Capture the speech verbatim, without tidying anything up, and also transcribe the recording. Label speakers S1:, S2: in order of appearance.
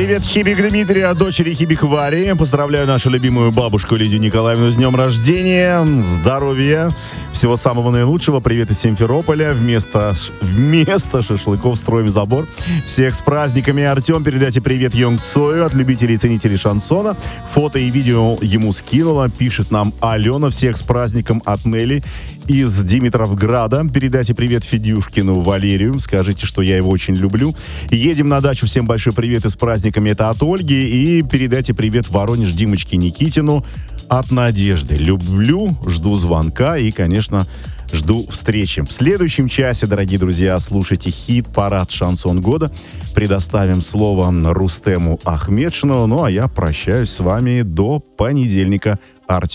S1: Привет, Хибик Дмитрий, от дочери Хибик Вари. Поздравляю нашу любимую бабушку Лидию Николаевну с днем рождения. Здоровья, всего самого наилучшего. Привет из Симферополя. Вместо, вместо шашлыков строим забор. Всех с праздниками. Артем, передайте привет Йонг Цою от любителей и ценителей шансона. Фото и видео ему скинула. Пишет нам Алена. Всех с праздником от Нелли из Димитровграда. Передайте привет Федюшкину Валерию. Скажите, что я его очень люблю. Едем на дачу. Всем большой привет и с праздниками. Это от Ольги. И передайте привет Воронеж Димочке Никитину от Надежды. Люблю, жду звонка и, конечно, жду встречи. В следующем часе, дорогие друзья, слушайте хит-парад «Шансон года». Предоставим слово Рустему Ахмедшину. Ну, а я прощаюсь с вами до понедельника. Артем.